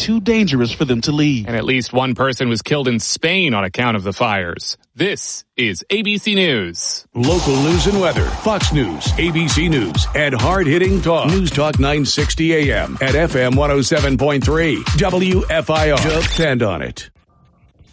too dangerous for them to leave. And at least one person was killed in Spain on account of the fires. This is ABC News. Local news and weather, Fox News, ABC News, and hard-hitting talk. News Talk 960 AM at FM 107.3. WFIR. Depend on it.